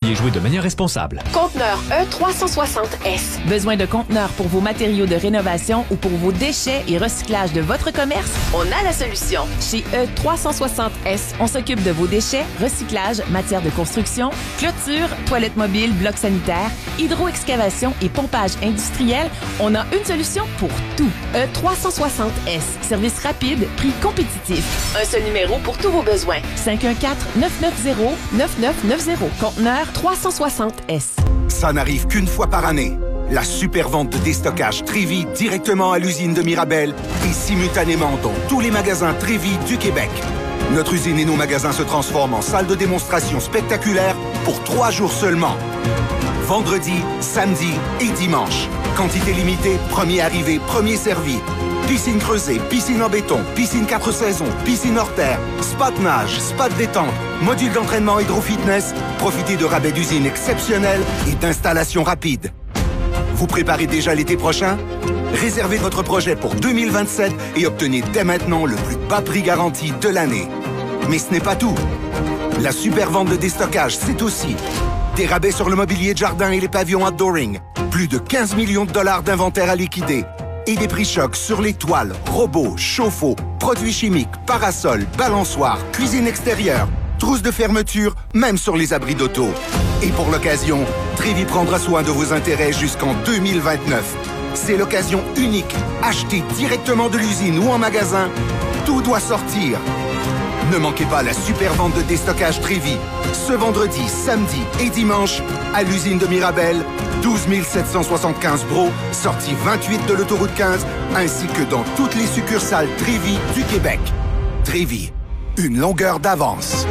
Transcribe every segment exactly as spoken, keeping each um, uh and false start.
et jouer de manière responsable. Conteneur E trois cent soixante S. Besoin de conteneurs pour vos matériaux de rénovation ou pour vos déchets et recyclage de votre commerce? On a la solution. Chez E trois cent soixante S, on s'occupe de vos déchets, recyclage, matières de construction, clôture, toilettes mobiles, blocs sanitaires, hydroexcavation et pompage industriel. On a une solution pour tout. E trois cent soixante S. Service rapide, prix compétitif. Un seul numéro pour tous vos besoins. cinq un quatre, neuf neuf zéro, neuf neuf neuf zéro. Conteneur trois cent soixante S. Ça n'arrive qu'une fois par année. La super vente de déstockage Trévi directement à l'usine de Mirabel et simultanément dans tous les magasins Trévi du Québec. Notre usine et nos magasins se transforment en salle de démonstration spectaculaire pour trois jours seulement. Vendredi, samedi et dimanche. Quantité limitée, premier arrivé, premier servi. Piscine creusée, piscine en béton, piscine quatre saisons, piscine hors terre, spa de nage, spa de détente, module d'entraînement hydro-fitness. Profitez de rabais d'usine exceptionnels et d'installations rapides. Vous préparez déjà l'été prochain? Réservez votre projet pour deux mille vingt-sept et obtenez dès maintenant le plus bas prix garanti de l'année. Mais ce n'est pas tout. La super vente de déstockage, c'est aussi des rabais sur le mobilier de jardin et les pavillons outdooring, plus de quinze millions de dollars d'inventaire à liquider et des prix chocs sur les toiles, robots, chauffe-eau, produits chimiques, parasols, balançoires, cuisine extérieure, trousses de fermeture, même sur les abris d'auto. Et pour l'occasion, Trévi prendra soin de vos intérêts jusqu'en deux mille vingt-neuf. C'est l'occasion unique. Achetez directement de l'usine ou en magasin. Tout doit sortir. Ne manquez pas la super vente de déstockage Trévi. Ce vendredi, samedi et dimanche, à l'usine de Mirabel, douze mille sept cent soixante-quinze Bro, sortie vingt-huit de l'autoroute quinze, ainsi que dans toutes les succursales Trévi du Québec. Trévi, une longueur d'avance.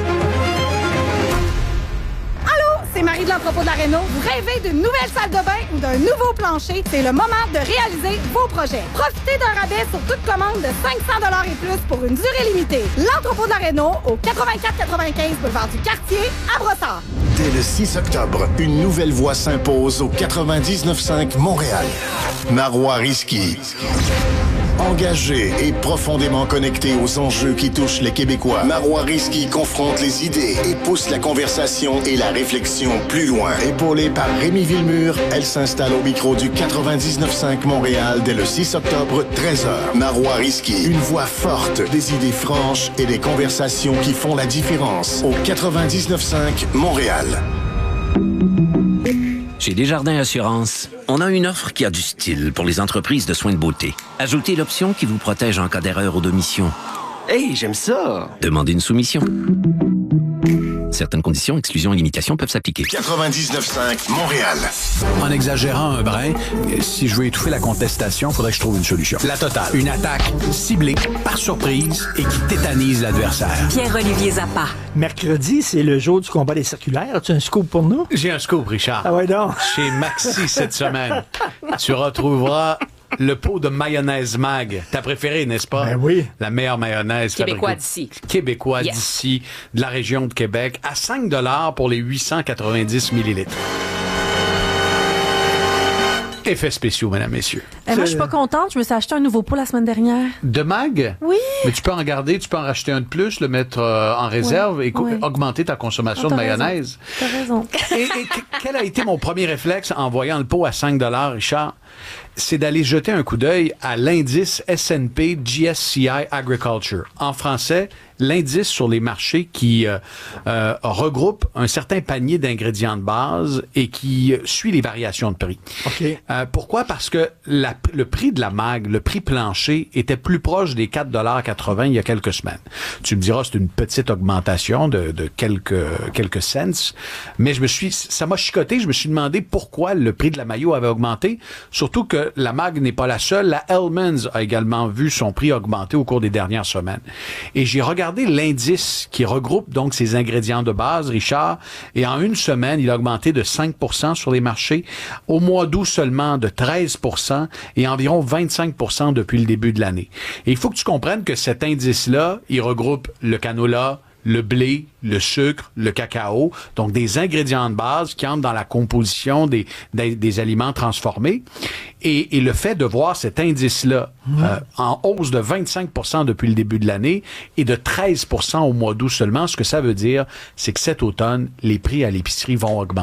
C'est Marie de l'entrepôt de la Réno. Vous rêvez d'une nouvelle salle de bain ou d'un nouveau plancher? C'est le moment de réaliser vos projets. Profitez d'un rabais sur toute commande de cinq cents dollars et plus pour une durée limitée. L'entrepôt de la Réno au quatre-vingt-quatre quatre-vingt-quinze boulevard du Quartier à Brossard. Dès le six octobre, une nouvelle voix s'impose au quatre-vingt-dix-neuf cinq Montréal. Marois Risky. Engagé et profondément connecté aux enjeux qui touchent les Québécois, Marois Risky confronte les idées et pousse la conversation et la réflexion plus loin. Épaulée par Rémi Villemur, elle s'installe au micro du quatre-vingt-dix-neuf cinq Montréal dès le six octobre, treize heures. Marois Risky, une voix forte, des idées franches et des conversations qui font la différence. Au quatre-vingt-dix-neuf cinq Montréal. Chez Desjardins Assurance, on a une offre qui a du style pour les entreprises de soins de beauté. Ajoutez l'option qui vous protège en cas d'erreur ou d'omission. Hey, j'aime ça! Demandez une soumission. Certaines conditions, exclusions et limitations peuvent s'appliquer. quatre-vingt-dix-neuf cinq Montréal. En exagérant un brin, si je veux étouffer la contestation, il faudrait que je trouve une solution. La totale. Une attaque ciblée, par surprise, et qui tétanise l'adversaire. Pierre-Olivier Zappa. Mercredi, c'est le jour du combat des circulaires. As-tu un scoop pour nous? J'ai un scoop, Richard. Ah ouais, donc. Chez Maxi cette semaine, tu retrouveras le pot de mayonnaise Mag. Ta préférée, n'est-ce pas? Ben oui. La meilleure mayonnaise. Québécois d'ici. Québécois Yes. d'ici, de la région de Québec, à cinq dollars pour les huit cent quatre-vingt-dix millilitres. Effets spéciaux, mesdames, messieurs. Eh, moi, je suis pas contente. Je me suis acheté un nouveau pot la semaine dernière. De Mag? Oui. Mais tu peux en garder, tu peux en racheter un de plus, le mettre euh, en réserve Oui, et co- oui. augmenter ta consommation Oh, de t'as mayonnaise. T'as raison. Et, et que- quel a été mon premier réflexe en voyant le pot à cinq dollars, Richard? C'est d'aller jeter un coup d'œil à l'indice S and P G S C I Agriculture. En français, l'indice sur les marchés qui euh, euh, regroupe un certain panier d'ingrédients de base et qui euh, suit les variations de prix. OK. Euh, pourquoi? Parce que la, le prix de la mag, le prix plancher, était plus proche des quatre dollars quatre-vingts il y a quelques semaines. Tu me diras, c'est une petite augmentation de, de quelques, quelques cents, mais je me suis, ça m'a chicoté, je me suis demandé pourquoi le prix de la maillot avait augmenté, surtout que la mag n'est pas la seule. La Hellmann's a également vu son prix augmenter au cours des dernières semaines. Et j'ai regardé l'indice qui regroupe donc ces ingrédients de base, Richard, et en une semaine, il a augmenté de cinq pour cent sur les marchés. Au mois d'août seulement de treize pour cent et environ vingt-cinq pour cent depuis le début de l'année. Et il faut que tu comprennes que cet indice-là, il regroupe le canola, le blé, le sucre, le cacao, donc des ingrédients de base qui entrent dans la composition des, des, des aliments transformés. Et, et le fait de voir cet indice-là mmh. euh, en hausse de vingt-cinq pour cent depuis le début de l'année et de treize pour cent au mois d'août seulement, ce que ça veut dire, c'est que cet automne, les prix à l'épicerie vont augmenter.